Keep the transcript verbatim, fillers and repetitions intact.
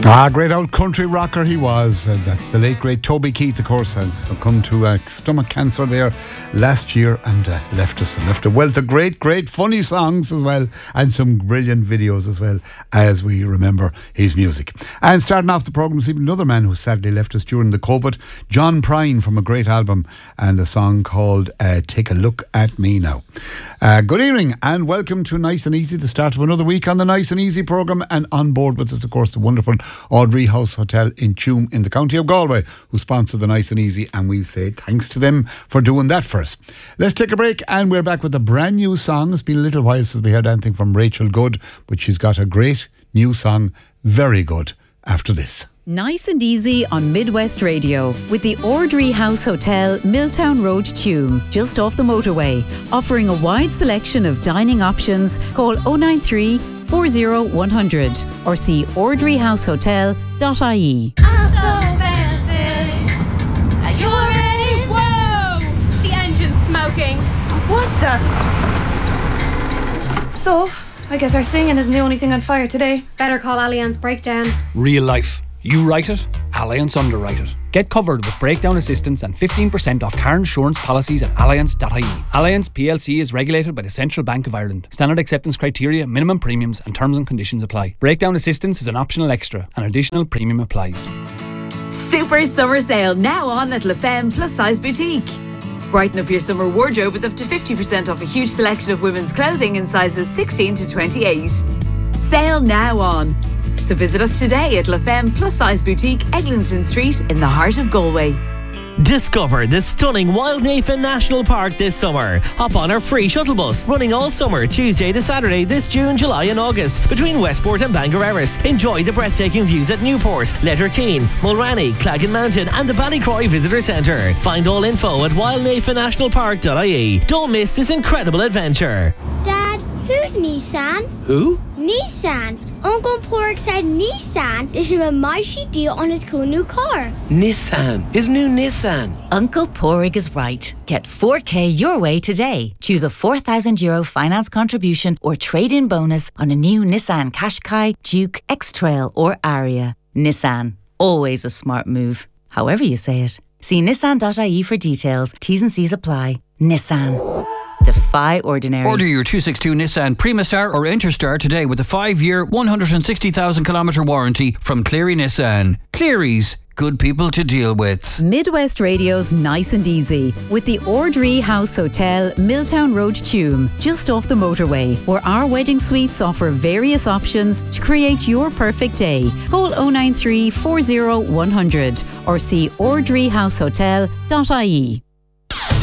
Ah, great old country rocker he was. Uh, that's the late, great Toby Keith, of course, has succumbed to uh, stomach cancer there last year and uh, left us and left a wealth of great, great funny songs as well, and some brilliant videos as well, as we remember his music. And starting off the programme this evening, another man who sadly left us during the COVID, John Prine, from a great album and a song called uh, Take a Look at Me Now. Uh, good evening and welcome to Nice and Easy, the start of another week on the Nice and Easy programme, and on board with us, of course, the wonderful Audrey House Hotel in Tuam in the county of Galway, who sponsor the Nice and Easy, and we say thanks to them for doing that for us. Let's take a break and we're back with a brand new song. It's been a little while since we heard anything from Rachel Good, but she's got a great new song, very good, after this. Nice and Easy on Midwest Radio with the Audrey House Hotel, Milltown Road, Tuam, just off the motorway, offering a wide selection of dining options. Call oh nine three, four oh one hundred or see audrey house hotel dot I E. I'm so fancy. Are you ready? Whoa! The engine's smoking. What the? So, I guess our singing isn't the only thing on fire today. Better call Allianz Breakdown. Real life. You write it, Allianz underwrite it. Get covered with breakdown assistance and fifteen percent off car insurance policies at allianz dot I E. Allianz P L C is regulated by the Central Bank of Ireland. Standard acceptance criteria, minimum premiums and terms and conditions apply. Breakdown assistance is an optional extra. An additional premium applies. Super summer sale now on at La Femme Plus Size Boutique. Brighten up your summer wardrobe with up to fifty percent off a huge selection of women's clothing in sizes sixteen to twenty-eight. Sale now on. So visit us today at La Femme Plus Size Boutique, Eglinton Street in the heart of Galway. Discover the stunning Wildnafen National Park this summer. Hop on our free shuttle bus running all summer, Tuesday to Saturday this June, July and August between Westport and Bangor Erris. Enjoy the breathtaking views at Newport, Letterkeene, Mulranny, Claggan Mountain and the Ballycroy Visitor Centre. Find all info at wildnafen national park dot I E. Don't miss this incredible adventure. Dad, who's Nissan? Who? Nissan. Uncle Pork said Nissan. There's a mighty deal on his cool new car. Nissan. His new Nissan. Uncle Porig is right. Get four K your way today. Choose a four thousand euro finance contribution or trade-in bonus on a new Nissan Qashqai, Duke, X-Trail or Aria. Nissan. Always a smart move. However you say it. See nissan dot I E for details. T's and C's apply. Nissan. Defy ordinary. Order your two sixty-two Nissan Primastar or Interstar today with a five-year, one hundred sixty thousand kilometre warranty from Cleary Nissan. Cleary's, good people to deal with. Midwest Radio's Nice and Easy with the Audrey House Hotel, Milltown Road, Tuam, just off the motorway, where our wedding suites offer various options to create your perfect day. Call oh nine three, four oh one hundred or see audrey house hotel dot I E.